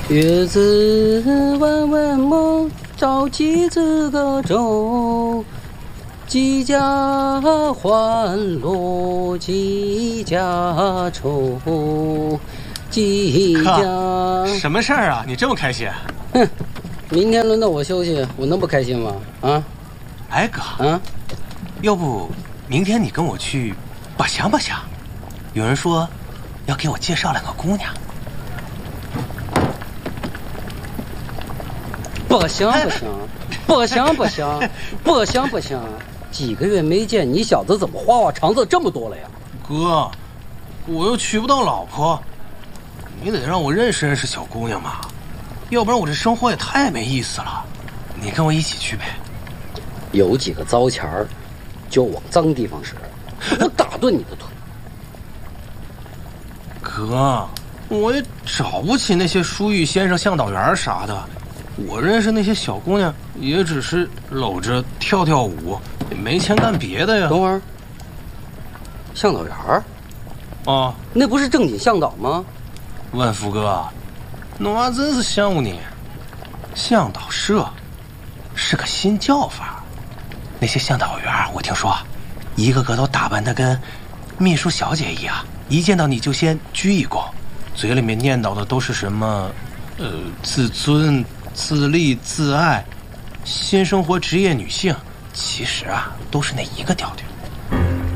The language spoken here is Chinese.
月子弯弯梦，照几子个舟。几家欢乐几家愁，几家。 什么事儿啊？你这么开心？ 哼，明天轮到我休息，我能不开心吗？啊？ 哎哥，要不明天你跟我去把香把香？有人说要给我介绍两个姑娘。 不行不行，不行不行，不行不行！几个月没见，你小子怎么花花肠子这么多了呀？ 哥，我又娶不到老婆，你得让我认识认识小姑娘嘛，要不然我这生活也太没意思了。你跟我一起去呗。 有几个糟钱儿，就往脏地方使，我打断你的腿。 哥，我也找不起那些书玉先生、向导员啥的。我认识那些小姑娘，也只是搂着跳跳舞，也没钱干别的呀。 等会儿，向导员儿？ 哦， 那不是正经向导吗？ 万福哥，我还真是羡慕你。向导社是个新叫法，那些向导员我听说，一个个都打扮得跟秘书小姐一样，一见到你就先鞠一躬，嘴里面念叨的都是什么，自尊、自立、自爱、新生活、职业女性，其实啊，都是那一个调调。